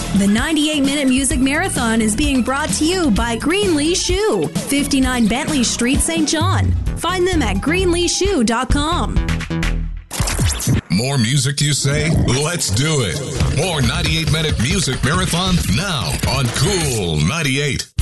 The 98-Minute Music Marathon is being brought to you by Greenlee Shoe, 59 Bentley Street, St. John. Find them at greenleeshoe.com. More music, you say? Let's do it. More 98-Minute Music Marathon now on Cool 98.